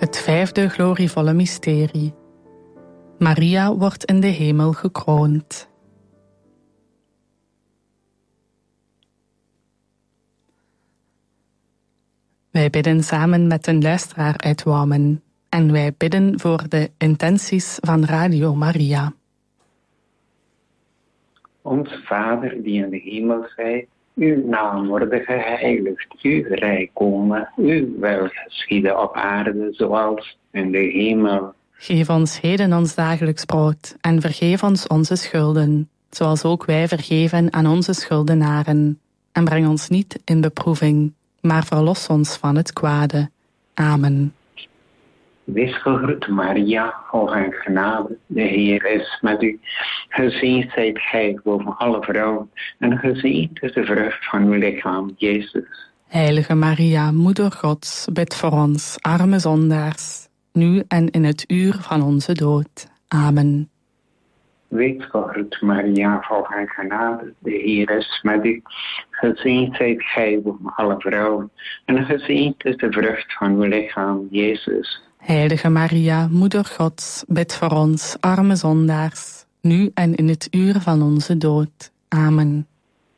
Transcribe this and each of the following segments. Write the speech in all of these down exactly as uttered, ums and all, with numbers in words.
Het vijfde glorievolle mysterie. Maria wordt in de hemel gekroond. Wij bidden samen met een luisteraar uit Wouwen en wij bidden voor de intenties van Radio Maria. Onze Vader die in de hemel zijt, uw naam worden geheiligd, uw rijk komen, uw wil geschieden op aarde zoals in de hemel. Geef ons heden ons dagelijks brood en vergeef ons onze schulden, zoals ook wij vergeven aan onze schuldenaren. En breng ons niet in beproeving, maar verlos ons van het kwade. Amen. Wees gegroet, Maria, vol van genade. De Heer is met u. Gezegend zijt gij boven alle vrouwen, en gezegend is de vrucht van uw lichaam, Jezus. Heilige Maria, Moeder Gods, bid voor ons, arme zondaars, nu en in het uur van onze dood. Amen. Wees gegroet, Maria, vol van genade. De Heer is met u. Gezegend zijt gij boven alle vrouwen, en gezegend is de vrucht van uw lichaam, Jezus. Heilige Maria, Moeder Gods, bid voor ons, arme zondaars, nu en in het uur van onze dood. Amen.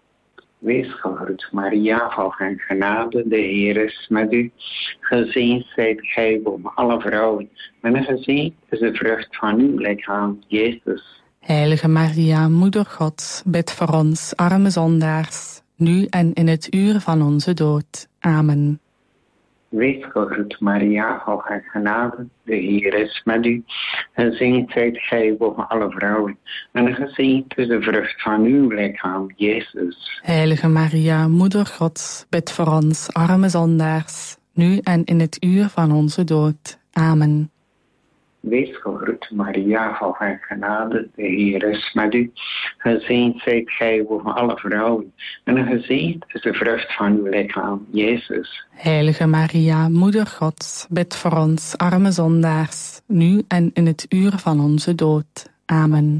Wees gegroet, Maria, vol van genade, de Heer is met u. Gezegend zijt gij boven alle vrouwen, en gezegend is de vrucht van uw lichaam, Jezus. Heilige Maria, Moeder Gods, bid voor ons, arme zondaars, nu en in het uur van onze dood. Amen. Wees gegroet, Maria, vol van genade, de Heer is met u. Gezegend zijt gij boven alle vrouwen, en gezegend is de vrucht van uw lichaam, Jezus. Heilige Maria, Moeder Gods, bid voor ons, arme zondaars, nu en in het uur van onze dood. Amen. Wees gegroet, Maria, vol van genade, de Heer is met u. Gezegend zijt gij boven alle vrouwen, en gezegend is de vrucht van uw lichaam, Jezus. Heilige Maria, Moeder Gods, bid voor ons, arme zondaars, nu en in het uur van onze dood. Amen.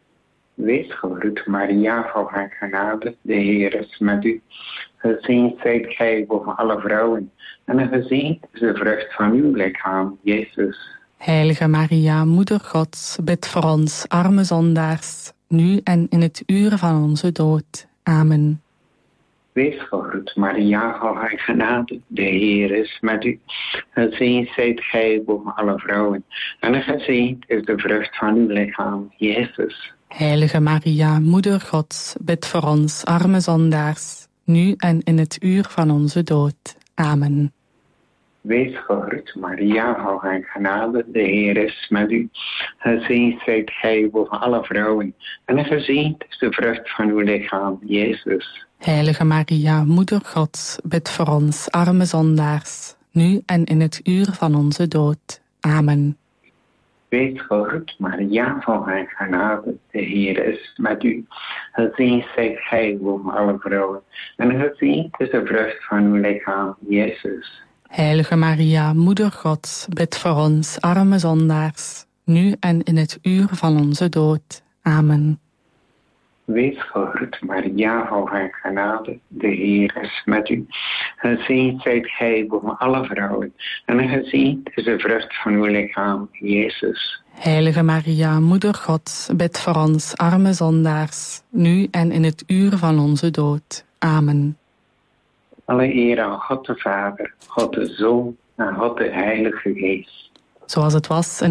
Wees gegroet, Maria, vol van genade, de Heer is met u. Gezegend zijt gij boven alle vrouwen, en gezegend is de vrucht van uw lichaam, Jezus. Heilige Maria, Moeder Gods, bid voor ons, arme zondaars, nu en in het uur van onze dood. Amen. Wees gegroet, Maria, vol van genade, de Heer is met u. Gezegend zijt gij boven alle vrouwen, en gezegend is de vrucht van uw lichaam, Jezus. Heilige Maria, Moeder Gods, bid voor ons, arme zondaars, nu en in het uur van onze dood. Amen. Wees gegroet, Maria, vol van genade, de Heer is met u. Gezegend zijt gij boven alle vrouwen, en gezegend is de vrucht van uw lichaam, Jezus. Heilige Maria, Moeder Gods, bid voor ons, arme zondaars, nu en in het uur van onze dood. Amen. Wees gegroet, Maria, vol van genade, de Heer is met u. Gezegend zijt gij boven alle vrouwen, en gezegend is de vrucht van uw lichaam, Jezus. Heilige Maria, Moeder Gods, bid voor ons, arme zondaars, nu en in het uur van onze dood. Amen. Wees gegroet, Maria, vol van genade, de Heer is met u. Gezegend zijt gij boven alle vrouwen, en gezegend is de vrucht van uw lichaam, Jezus. Heilige Maria, Moeder Gods, bid voor ons, arme zondaars, nu en in het uur van onze dood. Amen. Alle eer aan God de Vader, God de Zoon en God de Heilige Geest. Zoals het was in